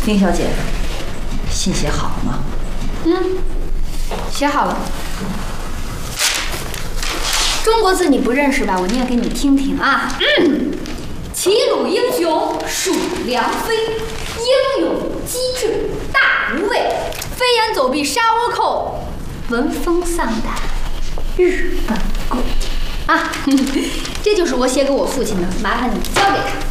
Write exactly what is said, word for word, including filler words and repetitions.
林小姐，信写好了吗？ 嗯，写好了。中国字你不认识吧？我念给你听听啊。嗯，齐鲁英雄属梁飞，英勇机智大无畏，飞檐走壁杀倭寇，闻风丧胆日本鬼。啊，这就是我写给我父亲的，麻烦你交给他。